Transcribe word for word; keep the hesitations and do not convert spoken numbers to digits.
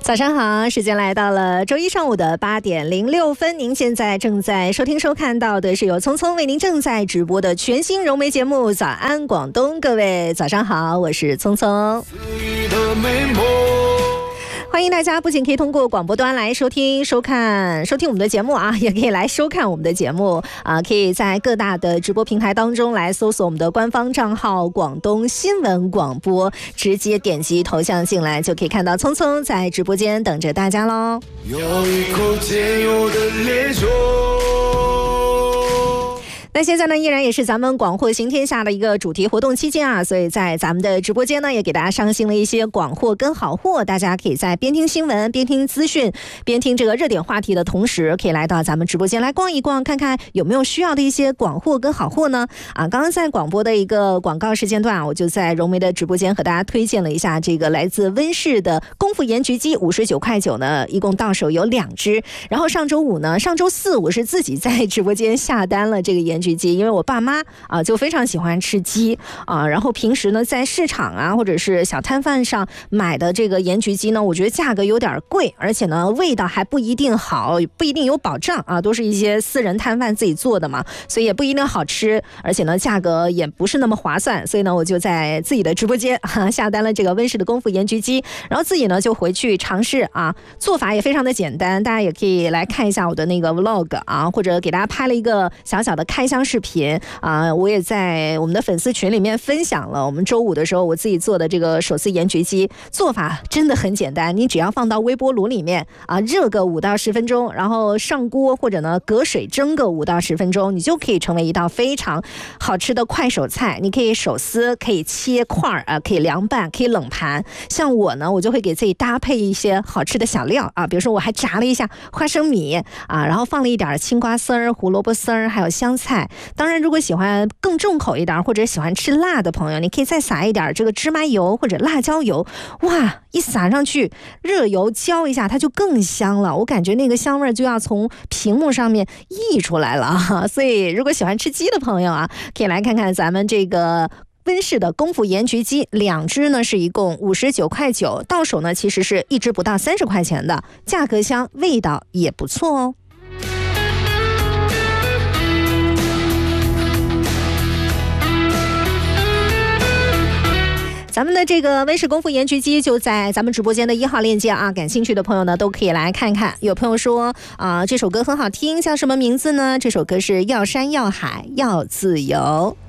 早上好，时间来到了周一上午的八点零六分，您现在正在收听收看到的是由聪聪为您正在直播的全新融媒节目《早安广东》，各位早上好，我是聪聪。欢迎大家，不仅可以通过广播端来收听、收看、收听我们的节目啊，也可以来收看我们的节目啊。可以在各大的直播平台当中来搜索我们的官方账号"广东新闻广播"，直接点击头像进来，就可以看到聪聪在直播间等着大家喽。有一口坚硬的烈酒。那现在呢，依然也是咱们广货行天下的一个主题活动期间啊，所以在咱们的直播间呢，也给大家上新了一些广货跟好货，大家可以在边听新闻、边听资讯、边听这个热点话题的同时，可以来到咱们直播间来逛一逛，看看有没有需要的一些广货跟好货呢？啊，刚刚在广播的一个广告时间段啊，我就在融媒的直播间和大家推荐了一下这个来自温氏的功夫盐焗鸡，五十九块九呢，一共到手有两只。然后上周五呢，上周四我是自己在直播间下单了这个盐焗鸡，因为我爸妈啊就非常喜欢吃鸡啊，然后平时呢在市场啊或者是小摊贩上买的这个盐焗鸡呢，我觉得价格有点贵，而且呢味道还不一定好，不一定有保障啊，都是一些私人摊贩自己做的嘛，所以也不一定好吃，而且呢价格也不是那么划算，所以呢我就在自己的直播间、啊、下单了这个温氏的功夫盐焗鸡，然后自己呢就回去尝试啊，做法也非常的简单，大家也可以来看一下我的那个 vlog 啊，或者给大家拍了一个小小的开箱视频啊，我也在我们的粉丝群里面分享了我们周五的时候我自己做的这个手撕盐焗鸡，做法真的很简单，你只要放到微波炉里面啊，热个五到十分钟，然后上锅或者呢隔水蒸个五到十分钟，你就可以成为一道非常好吃的快手菜。你可以手撕，可以切块啊，可以凉拌，可以冷盘。像我呢，我就会给自己搭配一些好吃的小料啊，比如说我还炸了一下花生米啊，然后放了一点青瓜丝儿、胡萝卜丝儿，还有香菜。当然如果喜欢更重口一点或者喜欢吃辣的朋友，你可以再撒一点这个芝麻油或者辣椒油，哇，一撒上去热油浇一下它就更香了，我感觉那个香味就要从屏幕上面溢出来了啊！所以如果喜欢吃鸡的朋友啊，可以来看看咱们这个温氏的功夫盐焗鸡，两只呢是一共五十九块九，到手呢其实是一只不到三十块钱的，价格香，味道也不错哦。咱们的这个温氏功夫盐焗鸡就在咱们直播间的一号链接啊，感兴趣的朋友呢都可以来看看。有朋友说啊、呃，这首歌很好听，叫什么名字呢？这首歌是要山要海要自由。